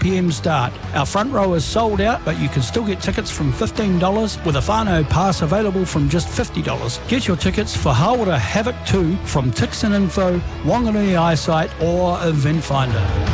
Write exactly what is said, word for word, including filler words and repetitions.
p m start. Our front row is sold out, but you can still get tickets from fifteen dollars with a whānau pass available from just fifty dollars. Get your tickets for Hawera Havoc two from Tixon Info, Wanganui Eyesight or Event Finder.